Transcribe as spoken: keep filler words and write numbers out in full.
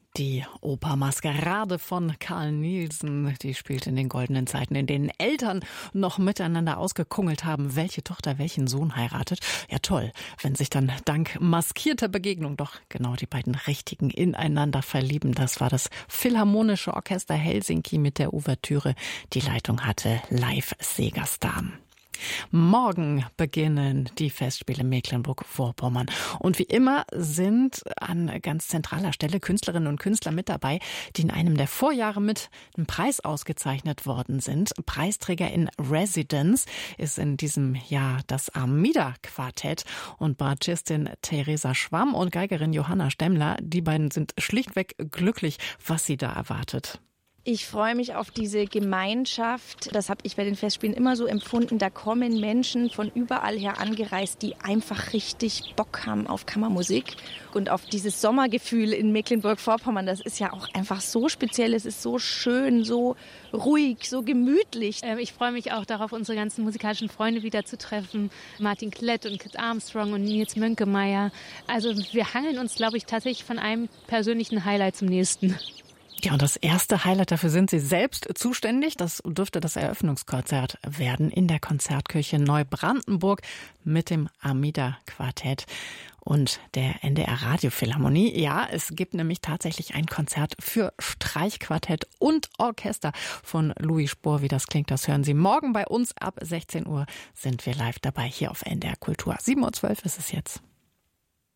Die Oper Maskerade von Carl Nielsen, die spielt in den goldenen Zeiten, in denen Eltern noch miteinander ausgekungelt haben, welche Tochter welchen Sohn heiratet. Ja toll, wenn sich dann dank maskierter Begegnung doch genau die beiden Richtigen ineinander verlieben. Das war das Philharmonische Orchester Helsinki mit der Ouvertüre. Die Leitung hatte Leif Segerstam. Morgen beginnen die Festspiele Mecklenburg-Vorpommern. Und wie immer sind an ganz zentraler Stelle Künstlerinnen und Künstler mit dabei, die in einem der Vorjahre mit einem Preis ausgezeichnet worden sind. Preisträger in Residence ist in diesem Jahr das Armida-Quartett und Bratschistin Theresa Schwamm und Geigerin Johanna Stemmler. Die beiden sind schlichtweg glücklich, was sie da erwartet. Ich freue mich auf diese Gemeinschaft. Das habe ich bei den Festspielen immer so empfunden. Da kommen Menschen von überall her angereist, die einfach richtig Bock haben auf Kammermusik und auf dieses Sommergefühl in Mecklenburg-Vorpommern. Das ist ja auch einfach so speziell. Es ist so schön, so ruhig, so gemütlich. Ich freue mich auch darauf, unsere ganzen musikalischen Freunde wieder zu treffen. Martin Klett und Kit Armstrong und Nils Mönkemeyer. Also wir hangeln uns, glaube ich, tatsächlich von einem persönlichen Highlight zum nächsten. Ja, und das erste Highlight, dafür sind Sie selbst zuständig. Das dürfte das Eröffnungskonzert werden in der Konzertkirche Neubrandenburg mit dem Armida-Quartett und der N D R-Radiophilharmonie. Ja, es gibt nämlich tatsächlich ein Konzert für Streichquartett und Orchester von Louis Spohr. Wie das klingt, das hören Sie morgen bei uns. Ab sechzehn Uhr sind wir live dabei hier auf N D R Kultur. sieben Uhr zwölf ist es jetzt.